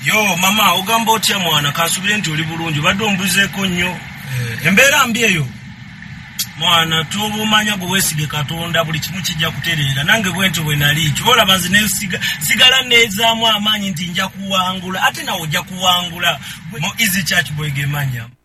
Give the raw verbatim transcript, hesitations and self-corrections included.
Yo mama ogamba otya mwana kasubire nti oli bulungi badde ombuzeeko nnyo embeera mbi eyo mwana tubumanya gwe weesige Katonda buli kimu kijja kutereera nange bwento bwe nali kibola banzi ne sigala neezaamu amaanyi nti nja kuwangula ate nawe ojja kuwangula mo easy church boy gemanya